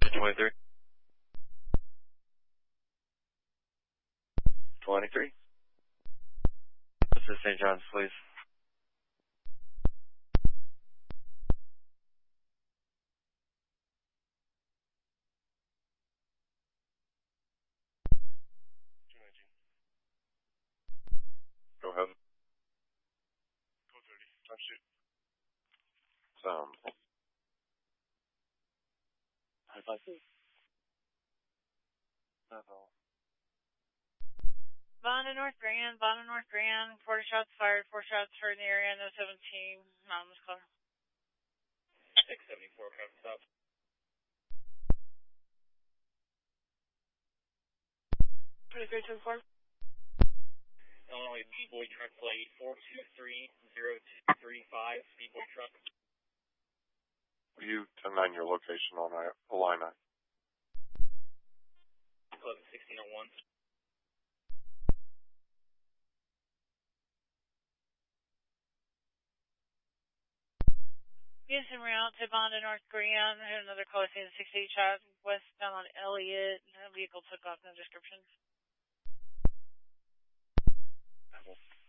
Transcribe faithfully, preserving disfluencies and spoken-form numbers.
twenty-three. twenty-three. This is Saint John's, please. Go ahead. Go thirty. Time shoot. Um. High five. Uh-oh. Bond and North Grand, Bond and North Grand, four shots fired, four shots heard in the area, no seventeen, anonymous caller. six seventy-four, copy stop. twenty-three two four. Illinois B-Boy truck plate four two three zero two three five, B-Boy truck. Will you ten nine your location on Illini? eleven sixteen oh one. Yes, en route to Bond and North Grand. I had another call saying sixty-eight shot westbound on Elliott. Vehicle took off, no description.